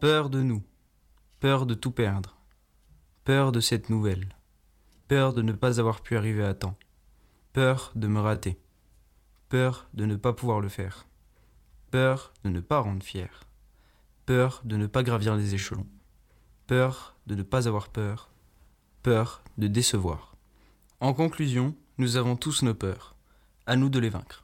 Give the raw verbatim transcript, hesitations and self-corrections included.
Peur de nous, peur de tout perdre, peur de cette nouvelle, peur de ne pas avoir pu arriver à temps, peur de me rater, peur de ne pas pouvoir le faire, peur de ne pas rendre fier, peur de ne pas gravir les échelons, peur de ne pas avoir peur, peur de décevoir. En conclusion, nous avons tous nos peurs, à nous de les vaincre.